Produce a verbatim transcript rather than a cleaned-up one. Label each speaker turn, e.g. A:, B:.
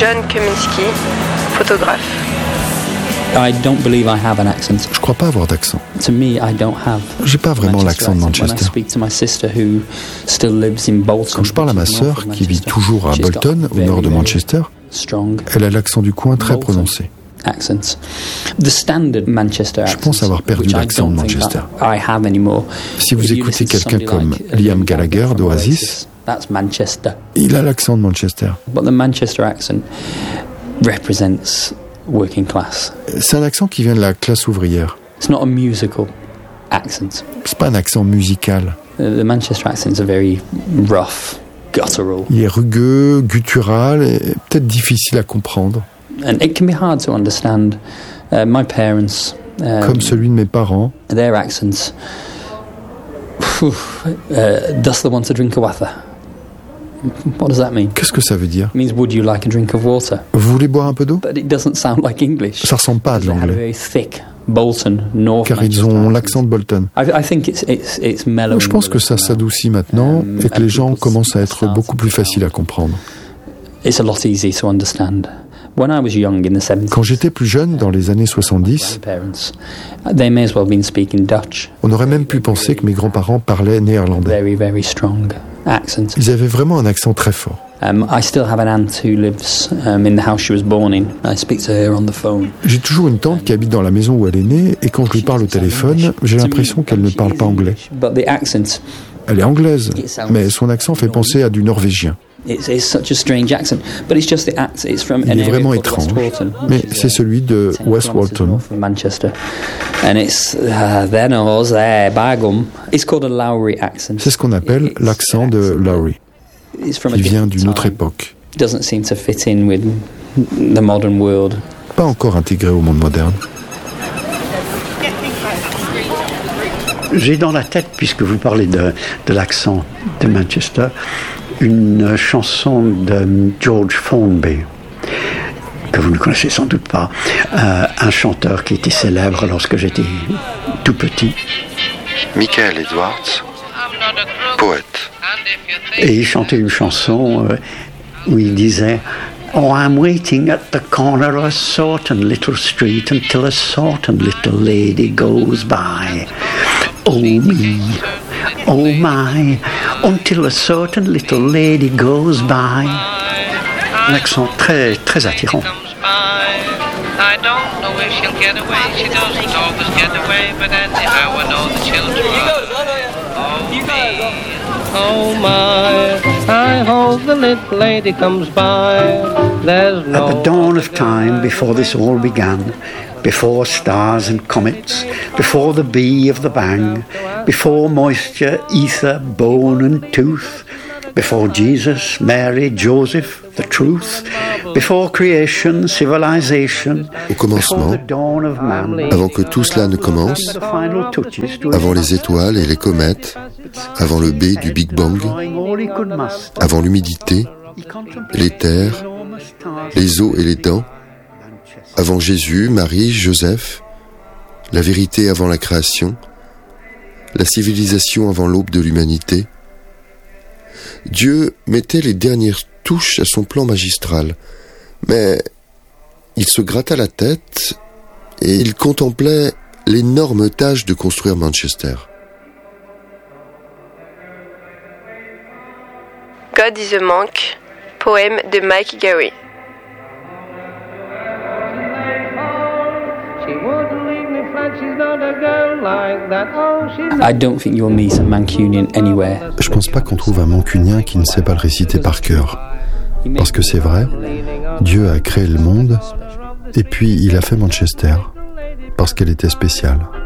A: John Kaminski, photographe.
B: I don't believe I have an accent.
C: Je crois pas avoir d'accent.
B: To me, I don't have.
C: J'ai pas vraiment l'accent de Manchester.
B: When I speak to my sister who still lives in Bolton.
C: Quand je parle à ma sœur, qui vit toujours à Bolton, au nord de Manchester, elle a l'accent du coin très prononcé.
B: Accents. The standard Manchester accent.
C: Je pense avoir perdu l'accent de Manchester.
B: I have anymore.
C: Si vous écoutez quelqu'un comme Liam Gallagher d'Oasis,
B: that's Manchester.
C: Il a l'accent de Manchester.
B: But the Manchester accent represents working class.
C: C'est un accent qui vient de la classe ouvrière.
B: It's not a musical accent.
C: C'est pas un accent musical.
B: The Manchester accents are very rough, guttural.
C: Il est rugueux, guttural et peut-être difficile à comprendre.
B: And it can be hard to understand. Uh, my parents, um,
C: comme celui de mes parents,
B: their accents. uh, does the want to drink a water? What does that mean?
C: Qu'est-ce que ça veut dire?
B: It means would you like a drink of water?
C: Vous voulez boire un peu d'eau?
B: But it doesn't sound like English.
C: Ça ressemble pas à de l'anglais.
B: Very thick Bolton, North
C: car ils ont l'accent de Bolton.
B: I, I think it's, it's, it's mellow.
C: Je pense que ça s'adoucit maintenant um, et que les gens commencent à être beaucoup plus faciles à comprendre.
B: It's a lot easier to understand. When I was young in the seventies,
C: quand j'étais plus jeune, dans les années soixante-dix,
B: they may as well been speaking Dutch.
C: On aurait même pu penser que mes grands-parents parlaient néerlandais.
B: Very, very strong accent.
C: Ils avaient vraiment un accent très fort.
B: Um, I still have an aunt who lives um, in the house she was born in. I speak to her on the phone.
C: J'ai toujours une tante qui habite dans la maison où elle est née, et quand je lui parle au téléphone, j'ai l'impression qu'elle ne parle pas anglais.
B: But the accent,
C: elle est anglaise, mais son accent fait penser à du norvégien.
B: It's, it's such a strange accent, but it's just the accent. It's from
C: Il est vraiment étrange, mais c'est celui de West Walton.
B: Manchester, and it's uh, their nose, their bagum. It's called a Lowry accent.
C: C'est ce qu'on appelle l'accent de Lowry, qui vient d'une autre époque.
B: Doesn't seem to fit in with the modern world.
C: Pas encore intégré au monde moderne.
D: J'ai dans la tête, puisque vous parlez de, de l'accent de Manchester, une chanson de George Formby, que vous ne connaissez sans doute pas, euh, un chanteur qui était célèbre lorsque j'étais tout petit.
E: Michael Edwards, poète.
D: Et il chantait une chanson euh, où il disait « Oh, I'm waiting at the corner of a certain little street until a certain little lady goes by. Oh me, oh my, until a certain little lady goes by. » Un accent très, très attirant.
F: I don't know if she'll get away. She doesn't always get away, but anyhow I know the children are. Oh me, oh my, I hope the little lady comes by. There's no.
D: At the dawn of time, before this all began, before stars and comets, before the bee of the bang, before moisture, ether, bone and tooth, before Jesus, Mary, Joseph, the truth, before creation, civilization,
E: au commencement, avant que tout cela ne commence, avant les étoiles et les comètes, avant le B du Big Bang, avant l'humidité, les terres, les eaux et les dents, avant Jésus, Marie, Joseph, la vérité avant la création, la civilisation avant l'aube de l'humanité, Dieu mettait les dernières touches à son plan magistral, mais il se gratta la tête et il contemplait l'énorme tâche de construire Manchester.
A: God is a Monk, poème de Mike Garry.
B: I don't think you'll meet a Mancunian anywhere.
C: Je pense pas qu'on trouve un Mancunien qui ne sait pas le réciter par cœur. Parce que c'est vrai, Dieu a créé le monde, et puis il a fait Manchester, parce qu'elle était spéciale.